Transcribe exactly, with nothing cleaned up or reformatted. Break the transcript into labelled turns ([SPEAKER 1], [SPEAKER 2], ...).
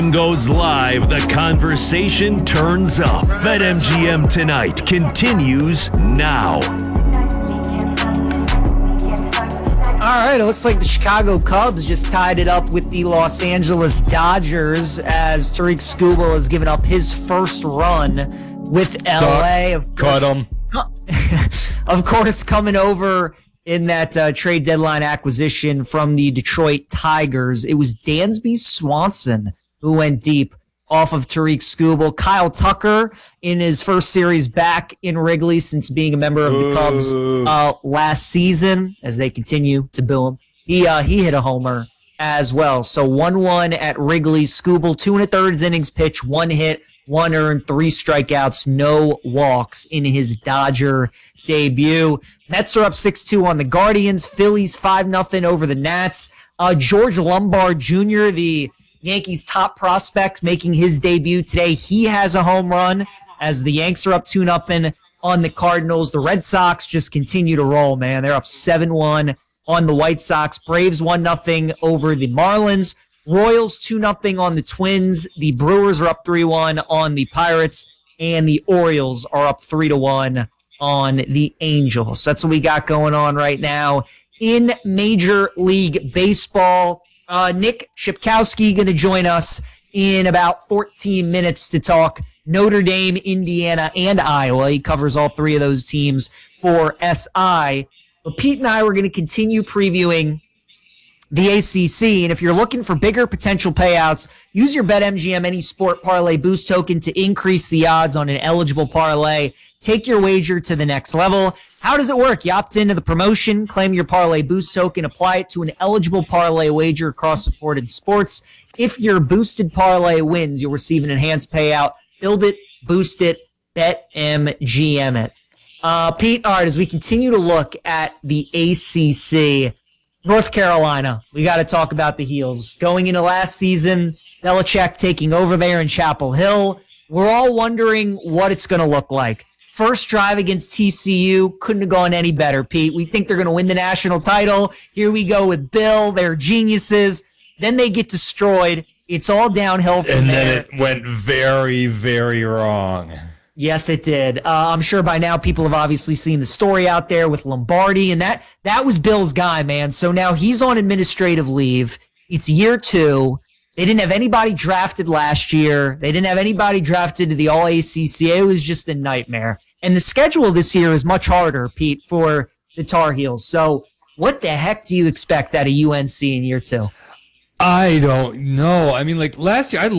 [SPEAKER 1] Goes live, the conversation turns up. BetMGM Tonight continues now.
[SPEAKER 2] All right, it looks like the Chicago Cubs just tied it up with the Los Angeles Dodgers as Tarik Skubal has given up his first run with L A. Of
[SPEAKER 3] course, cut him.
[SPEAKER 2] Of course, coming over in that uh, trade deadline acquisition from the Detroit Tigers, it was Dansby Swanson who went deep off of Tarik Skubal. Kyle Tucker in his first series back in Wrigley since being a member of the Cubs uh, last season as they continue to boo him. He, uh, he hit a homer as well. So one one at Wrigley. Skubal, two and a third innings pitch, one hit, one earned, three strikeouts, no walks in his Dodger debut. Mets are up six two on the Guardians. Phillies five nothing over the Nats. Uh, George Lombard Junior, the Yankees' top prospect, making his debut today. He has a home run as the Yanks are up two nothing on the Cardinals. The Red Sox just continue to roll, man. They're up seven one on the White Sox. Braves one nothing over the Marlins. Royals two nothing on the Twins. The Brewers are up three one on the Pirates. And the Orioles are up three to one on the Angels. That's what we got going on right now in Major League Baseball. Uh, Nick Shipkowski going to join us in about fourteen minutes to talk Notre Dame, Indiana, and Iowa. He covers all three of those teams for S I. But Pete and I were going to continue previewing the A C C, and if you're looking for bigger potential payouts, use your BetMGM Any Sport Parlay Boost token to increase the odds on an eligible parlay. Take your wager to the next level. How does it work? You opt into the promotion, claim your Parlay Boost token, apply it to an eligible parlay wager across supported sports. If your boosted parlay wins, you'll receive an enhanced payout. Build it, boost it, BetMGM it. Uh, Pete, all right, as we continue to look at the A C C, North Carolina, we got to talk about the Heels. Going into last season, Belichick taking over there in Chapel Hill. We're all wondering what it's going to look like. First drive against T C U, couldn't have gone any better, Pete. We think they're going to win the national title. Here we go with Bill. They're geniuses. Then they get destroyed. It's all downhill from
[SPEAKER 3] and
[SPEAKER 2] there.
[SPEAKER 3] And then it went very, very wrong.
[SPEAKER 2] Yes, it did. Uh, I'm sure by now people have obviously seen the story out there with Lombardi, and that that was Bill's guy, man. So now he's on administrative leave. It's year two. They didn't have anybody drafted last year. They didn't have anybody drafted to the All A C C. It was just a nightmare. And the schedule this year is much harder, Pete, for the Tar Heels. So what the heck do you expect out of U N C in year two?
[SPEAKER 3] I don't know. I mean, like last year, I